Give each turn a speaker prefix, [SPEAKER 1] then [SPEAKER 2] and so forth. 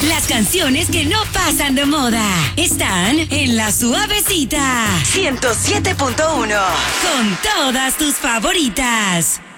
[SPEAKER 1] Las canciones que no pasan de moda están en La Suavecita 107.1 con todas tus favoritas.